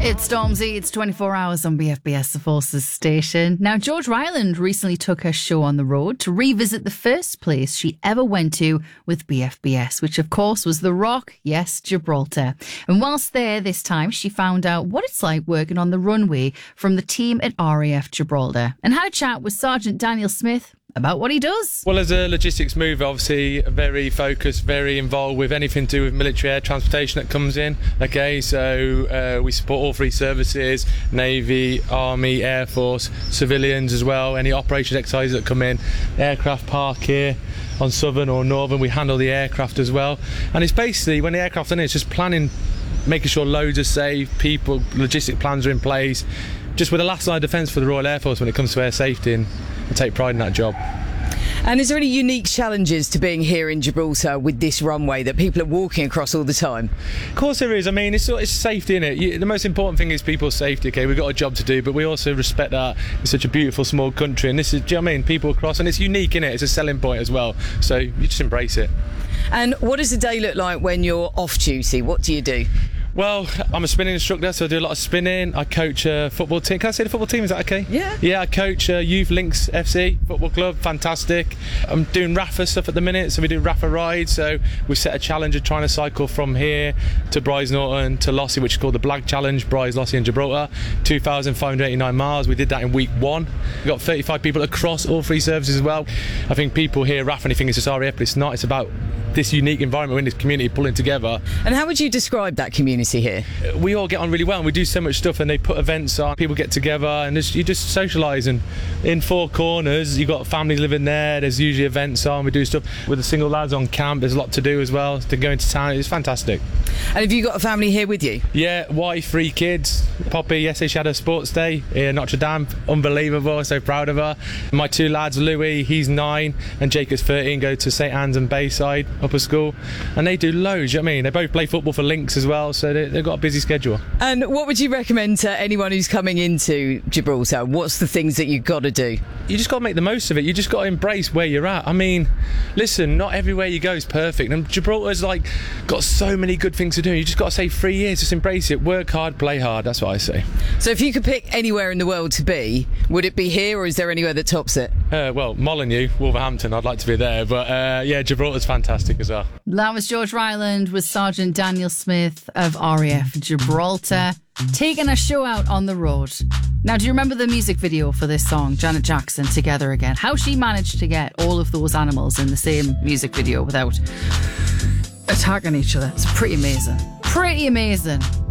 It's Stormzy. It's 24 hours on BFBS, the Forces station. Now, George Ryland recently took her show on the road to revisit the first place she ever went to with BFBS, which of course was The Rock, yes, Gibraltar. And whilst there this time, she found out what it's like working on the runway from the team at RAF Gibraltar and had a chat with Sergeant Daniel Smith about what he does. Well, as a logistics mover, obviously very focused, very involved with anything to do with military air transportation that comes in. Okay, so we support all three services: Navy, Army, Air Force, civilians as well, any operations exercises that come in. Aircraft park here on Southern or Northern, we handle the aircraft as well. And it's basically, when the aircraft's in, it's just planning, making sure loads are safe, people, logistic plans are in place. Just with the last line of defence for the Royal Air Force when it comes to air safety, and I take pride in that job. And is there any unique challenges to being here in Gibraltar with this runway that people are walking across all the time? Of course there is. I mean, it's safety, innit? The most important thing is people's safety, okay? We've got a job to do, but we also respect that it's such a beautiful small country, and this is, do you know what I mean? People across, and it's unique, innit? It's a selling point as well, so you just embrace it. And what does the day look like when you're off duty? What do you do? Well, I'm a spinning instructor, so I do a lot of spinning. I coach a football team. Can I say the football team? Is that okay? Yeah. Yeah, I coach Youth Links FC football club. Fantastic. I'm doing RAFA stuff at the minute, so we do RAFA rides. So we set a challenge of trying to cycle from here to Brize Norton to Lossy, which is called the Blag Challenge, Brize, Lossy and Gibraltar. 2,589 miles. We did that in week 1. We got 35 people across all three services as well. I think people hear RAFA and they think it's just RAF, but it's not. It's about this unique environment in this community pulling together. And how would you describe that community here? We all get on really well, and we do so much stuff, and they put events on, people get together, and you just socialise. And in Four Corners, you've got families living there, there's usually events on, we do stuff with the single lads on camp, there's a lot to do as well, to go into town, it's fantastic. And have you got a family here with you? Yeah, wife, 3 kids. Poppy, yesterday she had a sports day in Notre Dame, unbelievable, so proud of her. My 2 lads, Louis, he's 9, and Jacob's 13, go to St Anne's and Bayside upper school, and they do loads, you know what I mean? They both play football for Links as well, so they've got a busy schedule. And what would you recommend to anyone who's coming into Gibraltar? What's the things that you've got to do? You just got to make the most of it. You just got to embrace where you're at. I mean, listen, not everywhere you go is perfect, and Gibraltar's like got so many good things to do. You just got to say 3 years, just embrace it, work hard, play hard. That's what I say. So if you could pick anywhere in the world to be, would it be here, or is there anywhere that tops it? Well, Molineux, Wolverhampton, I'd like to be there, but yeah, Gibraltar's fantastic as well. That was George Ryland with Sergeant Daniel Smith of RAF Gibraltar, taking a show out on the road. Now, do you remember the music video for this song, Janet Jackson, Together Again? How she managed to get all of those animals in the same music video without attacking each other. It's pretty amazing. Pretty amazing.